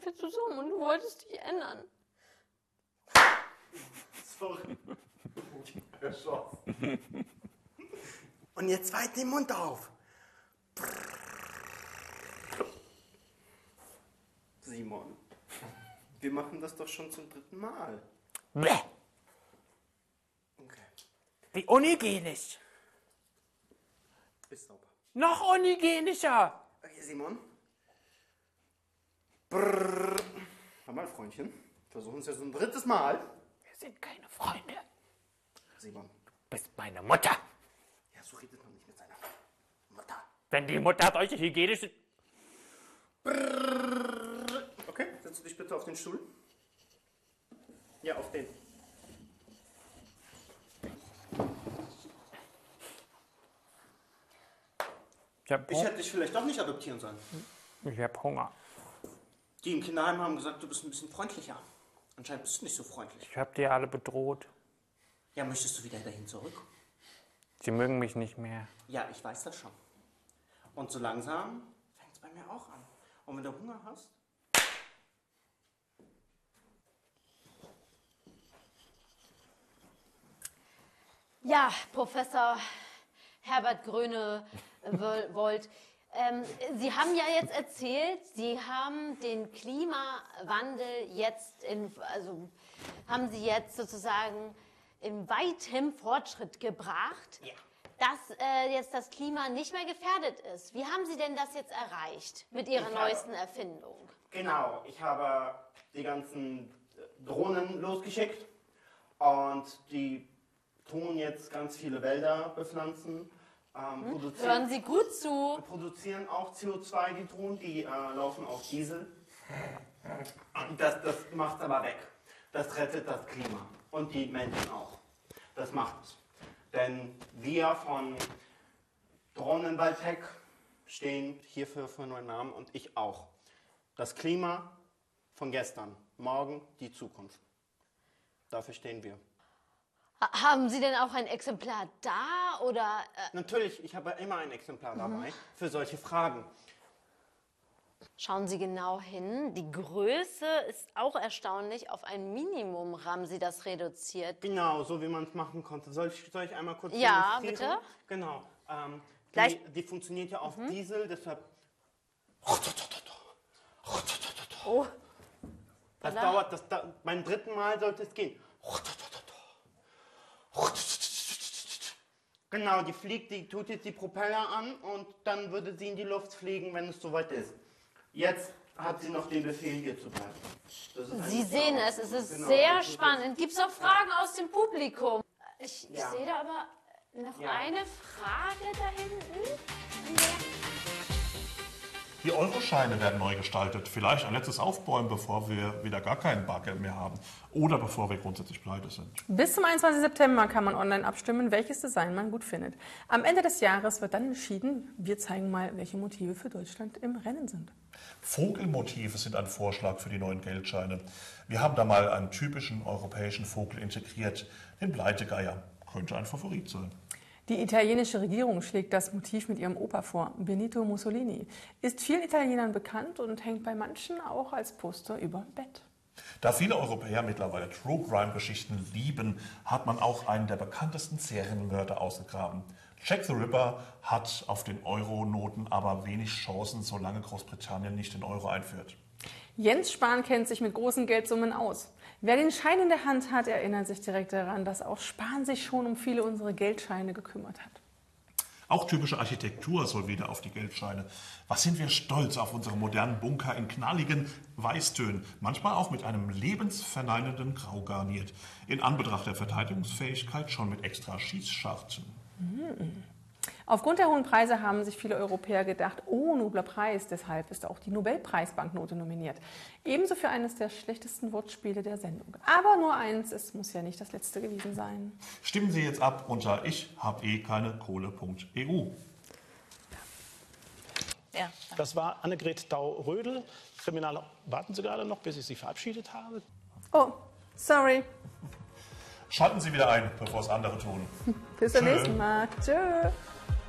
wir zusammen und du wolltest dich ändern. Sorry. Erschossen. Und jetzt weit den Mund auf. Simon, wir machen das doch schon zum 3. Mal. Bäh. Okay. Wie unhygienisch. Ist sauber. Noch unhygienischer. Okay, Simon. Brrr. Hör mal, Freundchen. Versuchen es jetzt ein 3. Mal. Wir sind keine Freunde. Simon. Du bist meine Mutter. Ja, so redet man nicht mit seiner Mutter. Wenn die Mutter solche hygienischen... Brrr. Okay, setz dich bitte auf den Stuhl. Ja, auf den. Ich hätte dich vielleicht doch nicht adoptieren sollen. Ich hab Hunger. Die im Kinderheim haben gesagt, du bist ein bisschen freundlicher. Anscheinend bist du nicht so freundlich. Ich hab die alle bedroht. Ja, möchtest du wieder dahin zurück? Sie mögen mich nicht mehr. Ja, ich weiß das schon. Und so langsam fängt es bei mir auch an. Und wenn du Hunger hast... Ja, Professor Herbert Grönewold, Sie haben ja jetzt erzählt, Sie haben den Klimawandel jetzt haben Sie jetzt sozusagen in weitem Fortschritt gebracht, Ja. dass jetzt das Klima nicht mehr gefährdet ist. Wie haben Sie denn das jetzt erreicht mit Ihrer neuesten Erfindung? Genau, ich habe die ganzen Drohnen losgeschickt und die tun jetzt ganz viele Wälder bepflanzen. Hören Sie gut zu. Produzieren auch CO2, die Drohnen, die laufen auf Diesel. Das macht es aber weg. Das rettet das Klima und die Menschen auch. Das macht es. Denn wir von Drohnenwaldtech stehen hierfür für einen neuen Namen und ich auch. Das Klima von gestern, morgen die Zukunft. Dafür stehen wir. Haben Sie denn auch ein Exemplar da oder? Natürlich, ich habe immer ein Exemplar dabei für solche Fragen. Schauen Sie genau hin. Die Größe ist auch erstaunlich. Auf ein Minimum haben Sie das reduziert. Genau, so wie man es machen konnte. Soll ich einmal kurz Ja, demonstrieren? bitte. Genau. Gleich- Die funktioniert ja auf Diesel, deshalb... Oh, Das dauert, beim 3. Mal sollte es gehen. Genau, die fliegt, die tut jetzt die Propeller an und dann würde sie in die Luft fliegen, wenn es soweit ist. Jetzt hat sie noch den Befehl, hier zu bleiben. Das ist Sie eine sehen Frau. es. Es ist Genau, sehr das ist spannend. Gibt es auch Fragen aus dem Publikum? Ich Ja. sehe da aber noch Ja. eine Frage da hinten. Die Euroscheine werden neu gestaltet. Vielleicht ein letztes Aufbäumen, bevor wir wieder gar kein Bargeld mehr haben. Oder bevor wir grundsätzlich pleite sind. Bis zum 21. September kann man online abstimmen, welches Design man gut findet. Am Ende des Jahres wird dann entschieden, wir zeigen mal, welche Motive für Deutschland im Rennen sind. Vogelmotive sind ein Vorschlag für die neuen Geldscheine. Wir haben da mal einen typischen europäischen Vogel integriert. Den Bleitegeier könnte ein Favorit sein. Die italienische Regierung schlägt das Motiv mit ihrem Opa vor. Benito Mussolini ist vielen Italienern bekannt und hängt bei manchen auch als Poster über Bett. Da viele Europäer mittlerweile True Crime-Geschichten lieben, hat man auch einen der bekanntesten Serienmörder ausgegraben. Jack the Ripper hat auf den Euro-Noten aber wenig Chancen, solange Großbritannien nicht den Euro einführt. Jens Spahn kennt sich mit großen Geldsummen aus. Wer den Schein in der Hand hat, erinnert sich direkt daran, dass auch Spahn sich schon um viele unserer Geldscheine gekümmert hat. Auch typische Architektur soll wieder auf die Geldscheine. Was sind wir stolz auf unsere modernen Bunker in knalligen Weißtönen, manchmal auch mit einem lebensverneinenden Grau garniert. In Anbetracht der Verteidigungsfähigkeit schon mit extra Schießscharten. Aufgrund der hohen Preise haben sich viele Europäer gedacht, oh, nobler Preis, deshalb ist auch die Nobelpreisbanknote nominiert. Ebenso für eines der schlechtesten Wortspiele der Sendung. Aber nur eins, es muss ja nicht das letzte gewesen sein. Stimmen Sie jetzt ab unter ich-hab-eh-keine-Kohle.eu. Ja. Das war Annegret Dau-Rödel. Kriminal, warten Sie gerade noch, bis ich Sie verabschiedet habe? Oh, sorry. Schalten Sie wieder ein, bevor es andere tun. Bis zum Tschö. nächsten Mal. Tschö.